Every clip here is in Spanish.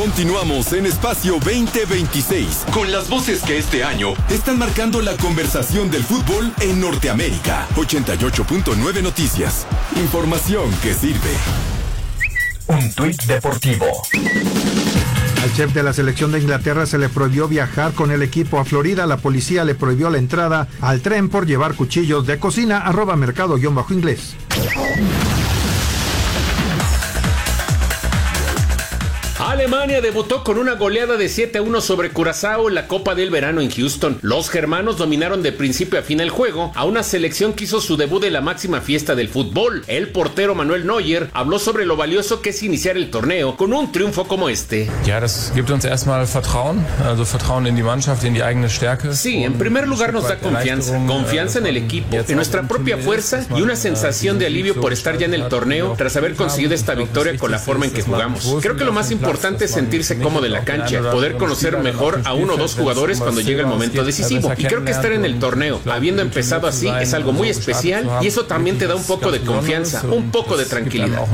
Continuamos en Espacio 2026 con las voces que este año están marcando la conversación del fútbol en Norteamérica. 88.9 Noticias. Información que sirve. Un tuit deportivo. Al chef de la selección de Inglaterra se le prohibió viajar con el equipo a Florida. La policía le prohibió la entrada al tren por llevar cuchillos de cocina. @mercado_inglés. Alemania debutó con una goleada de 7-1 sobre Curazao en la Copa del Verano en Houston. Los germanos dominaron de principio a fin el juego a una selección que hizo su debut de la máxima fiesta del fútbol. El portero Manuel Neuer habló sobre lo valioso que es iniciar el torneo con un triunfo como este. Ja, das gibt uns erstmal Vertrauen, also Vertrauen in die Mannschaft, in die eigene Stärke. Sí, en primer lugar nos da confianza en el equipo, en nuestra propia fuerza y una sensación de alivio por estar ya en el torneo tras haber conseguido esta victoria con la forma en que jugamos. Creo que lo más importante es sentirse cómodo en la cancha, poder conocer mejor a uno o dos jugadores cuando llega el momento decisivo. Y creo que estar en el torneo, habiendo empezado así, es algo muy especial y eso también te da un poco de confianza, un poco de tranquilidad.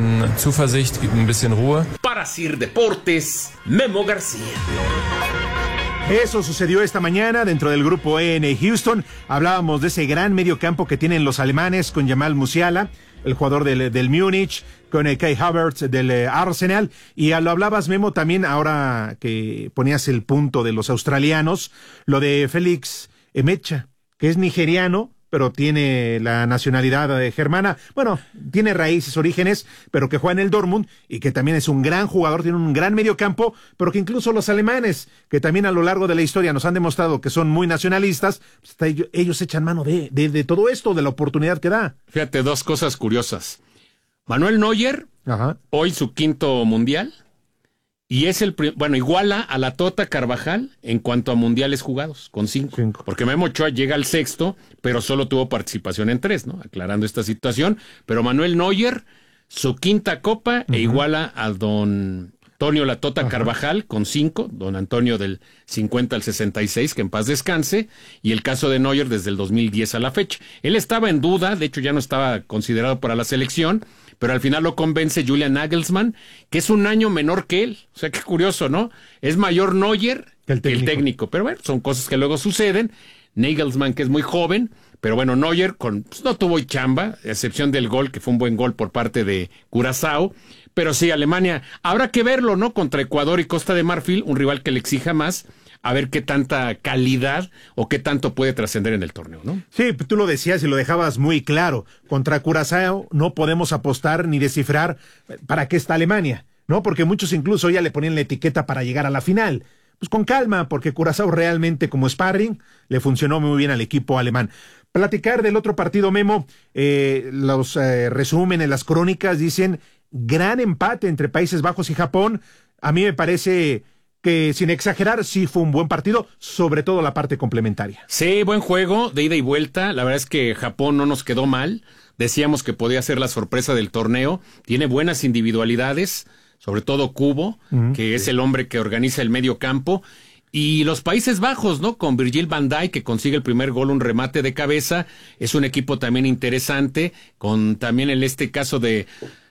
Para Sir Deportes, Memo García. Eso sucedió esta mañana dentro del grupo E en Houston. Hablábamos de ese gran mediocampo que tienen los alemanes con Jamal Musiala, el jugador del Múnich, con Kai Havertz del Arsenal, y lo hablabas, Memo, también ahora que ponías el punto de los australianos, lo de Félix Emecha, que es nigeriano, pero tiene la nacionalidad germana, bueno, tiene raíces, orígenes, pero que juega en el Dortmund y que también es un gran jugador, tiene un gran mediocampo, pero que incluso los alemanes, que también a lo largo de la historia nos han demostrado que son muy nacionalistas, pues ellos echan mano de todo esto, de la oportunidad que da. Fíjate, dos cosas curiosas. Manuel Neuer, hoy su quinto mundial, y es iguala a la Tota Carvajal en cuanto a mundiales jugados, con 5. Porque Memo Ochoa llega al sexto, pero solo tuvo participación en 3, ¿no? Aclarando esta situación. Pero Manuel Neuer, su quinta copa, e iguala a don Antonio La Tota Carvajal con 5, don Antonio del 50 al 66, que en paz descanse, y el caso de Neuer desde el 2010 a la fecha. Él estaba en duda, de hecho ya no estaba considerado para la selección, pero al final lo convence Julian Nagelsmann, que es un año menor que él. O sea, qué curioso, ¿no? Es mayor Neuer que el técnico. Pero bueno, son cosas que luego suceden. Nagelsmann, que es muy joven, pero bueno, Neuer no tuvo chamba, a excepción del gol, que fue un buen gol por parte de Curazao. Pero sí, Alemania, habrá que verlo, ¿no? Contra Ecuador y Costa de Marfil, un rival que le exija más, a ver qué tanta calidad o qué tanto puede trascender en el torneo, ¿no? Sí, tú lo decías y lo dejabas muy claro. Contra Curazao no podemos apostar ni descifrar para qué está Alemania, ¿no? Porque muchos incluso ya le ponían la etiqueta para llegar a la final. Pues con calma, porque Curazao realmente como sparring le funcionó muy bien al equipo alemán. Platicar del otro partido, Memo, los resúmenes, las crónicas dicen gran empate entre Países Bajos y Japón. A mí me parece que, sin exagerar, sí fue un buen partido, sobre todo la parte complementaria. Sí, buen juego, de ida y vuelta. La verdad es que Japón no nos quedó mal. Decíamos que podía ser la sorpresa del torneo. Tiene buenas individualidades, sobre todo Kubo, que es el hombre que organiza el medio campo. Y los Países Bajos, ¿no? Con Virgil van Dijk, que consigue el primer gol, un remate de cabeza. Es un equipo también interesante, con también este caso de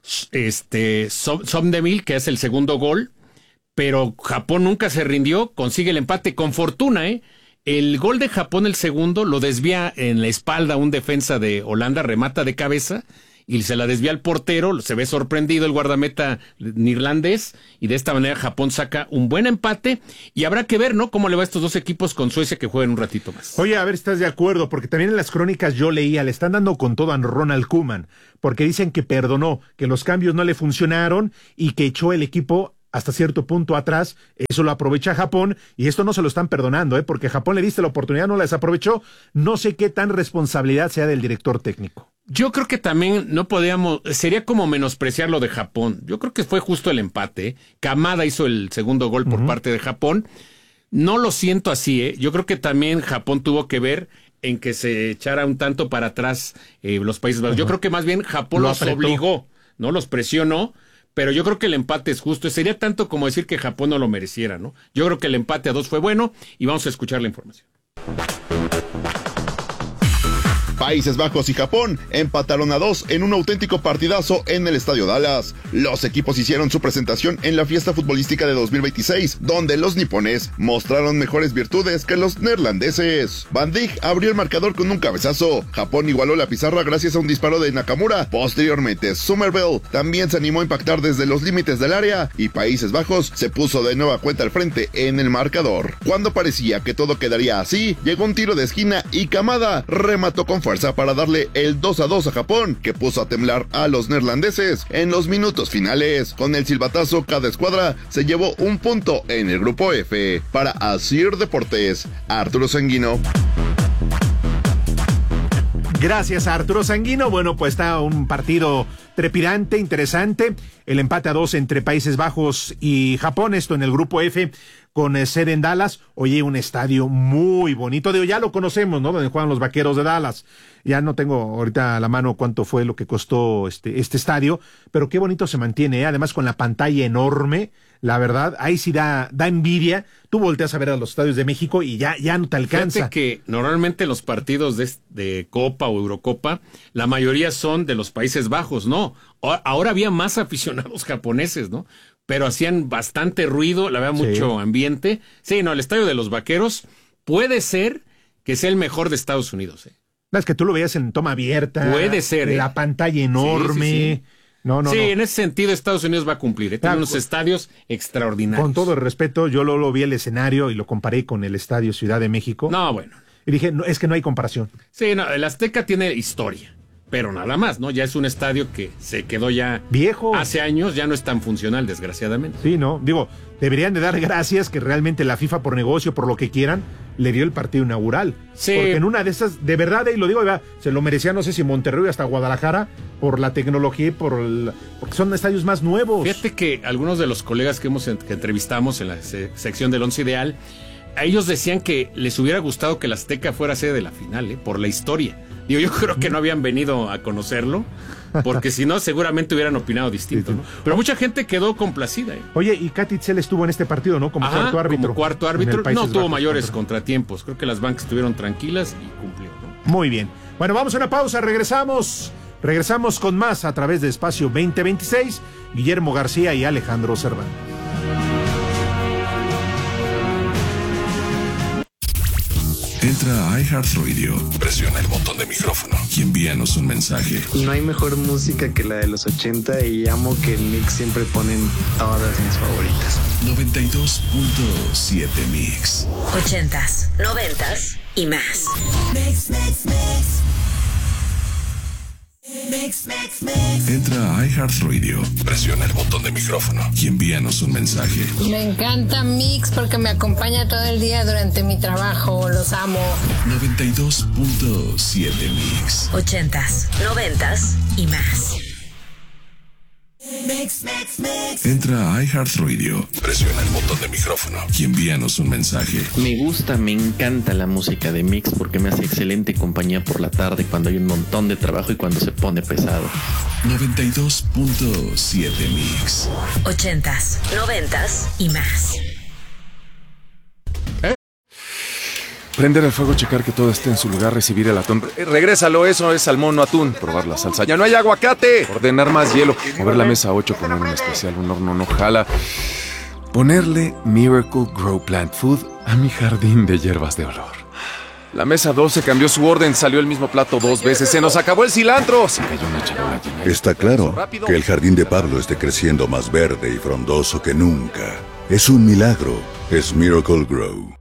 Somdemil, que es el segundo gol. Pero Japón nunca se rindió, consigue el empate con fortuna, ¿eh? El gol de Japón, el segundo, lo desvía en la espalda un defensa de Holanda, remata de cabeza, y se la desvía al portero, se ve sorprendido el guardameta neerlandés, y de esta manera Japón saca un buen empate, y habrá que ver, ¿no?, cómo le va a estos dos equipos con Suecia, que juegan un ratito más. Oye, a ver si estás de acuerdo, porque también en las crónicas yo leía, le están dando con todo a Ronald Koeman, porque dicen que perdonó, que los cambios no le funcionaron, y que echó el equipo hasta cierto punto atrás. Eso lo aprovecha Japón, y esto no se lo están perdonando, porque Japón le diste la oportunidad, no la desaprovechó. No sé qué tan responsabilidad sea del director técnico. Yo creo que también sería como menospreciar lo de Japón. Yo creo que fue justo el empate. Kamada hizo el segundo gol por parte de Japón. No lo siento así, Yo creo que también Japón tuvo que ver en que se echara un tanto para atrás los Países Bajos. Yo creo que más bien Japón los obligó, ¿no? Los presionó. Pero yo creo que el empate es justo. Sería tanto como decir que Japón no lo mereciera, ¿no? Yo creo que el empate a 2 fue bueno, y vamos a escuchar la información. Países Bajos y Japón empataron a 2 en un auténtico partidazo en el Estadio Dallas. Los equipos hicieron su presentación en la fiesta futbolística de 2026, donde los nipones mostraron mejores virtudes que los neerlandeses. Van Dijk abrió el marcador con un cabezazo. Japón igualó la pizarra gracias a un disparo de Nakamura. Posteriormente, Somerville también se animó a impactar desde los límites del área y Países Bajos se puso de nueva cuenta al frente en el marcador. Cuando parecía que todo quedaría así, llegó un tiro de esquina y Kamada remató con fuerza para darle el 2-2 a Japón, que puso a temblar a los neerlandeses en los minutos finales. Con el silbatazo, cada escuadra se llevó un punto en el grupo F. Para Asir Deportes, Arturo Sanguino. Gracias a Arturo Sanguino. Bueno, pues está un partido trepidante, interesante. El empate a 2 entre Países Bajos y Japón, esto en el grupo F, con sede en Dallas. Oye, un estadio muy bonito. Ya lo conocemos, ¿no? Donde juegan los Vaqueros de Dallas. Ya no tengo ahorita a la mano cuánto fue lo que costó este estadio, pero qué bonito se mantiene, ¿eh? Además con la pantalla enorme. La verdad, ahí sí da envidia. Tú volteas a ver a los estadios de México y ya no te alcanza. Fíjate que normalmente los partidos de Copa o Eurocopa, la mayoría son de los Países Bajos, ¿no? Ahora había más aficionados japoneses, ¿no? Pero hacían bastante ruido, había mucho ambiente. Sí, no, el estadio de los Vaqueros puede ser que sea el mejor de Estados Unidos, ¿eh? Es que tú lo veías en toma abierta. Puede ser, la pantalla enorme. Sí. No. En ese sentido Estados Unidos va a cumplir, tiene unos estadios extraordinarios. Con todo el respeto, yo lo vi el escenario y lo comparé con el estadio Ciudad de México. No, bueno. Y dije, no, es que no hay comparación. Sí, no, el Azteca tiene historia, pero nada más, ¿no? Ya es un estadio que se quedó ya viejo. Hace años, ya no es tan funcional, desgraciadamente. Sí, no, digo, deberían de dar gracias que realmente la FIFA, por negocio, por lo que quieran, le dio el partido inaugural. Sí. Porque en una de esas, de verdad, y lo digo, se lo merecía, no sé si Monterrey hasta Guadalajara, por la tecnología y porque son estadios más nuevos. Fíjate que algunos de los colegas que entrevistamos en la sección del Once Ideal, a ellos decían que les hubiera gustado que el Azteca fuera sede de la final, por la historia. Digo, yo creo que no habían venido a conocerlo, porque si no, seguramente hubieran opinado distinto, ¿no? Pero mucha gente quedó complacida, ¿eh? Oye, y Katy Tzell estuvo en este partido, ¿no? Como cuarto árbitro. Como cuarto árbitro. No tuvo mayores contratiempos. Creo que las bancas estuvieron tranquilas y cumplió, ¿no? Muy bien. Bueno, vamos a una pausa, regresamos con más a través de Espacio 2026. Guillermo García y Alejandro Cervantes. Entra a iHeartRadio, presiona el botón de micrófono y envíanos un mensaje. No hay mejor música que la de los 80 y amo que en Mix siempre ponen todas mis favoritas. 92.7 Mix. 80s, 90s y más. Mix. Entra a iHeartRadio, presiona el botón de micrófono y envíanos un mensaje. Me encanta Mix porque me acompaña todo el día durante mi trabajo. Los amo. 92.7 Mix. 80s, 90s y más. Entra a iHeartRadio, presiona el botón de micrófono y envíanos un mensaje. Me encanta la música de Mix porque me hace excelente compañía por la tarde cuando hay un montón de trabajo y cuando se pone pesado. 92.7 Mix. 80s, 90s y más. Prender el fuego, checar que todo esté en su lugar, recibir el atún. Regrésalo, eso es salmón, no atún. Probar la salsa. ¡Ya no hay aguacate! Ordenar más hielo. Mover la mesa 8, poner un especial, un horno no jala. Ponerle Miracle Grow Plant Food a mi jardín de hierbas de olor. La mesa 12 cambió su orden, salió el mismo plato 2 veces. ¡Se nos acabó el cilantro! Se cayó una charola llena. Está claro que el jardín de Pablo esté creciendo más verde y frondoso que nunca. Es un milagro. Es Miracle Grow.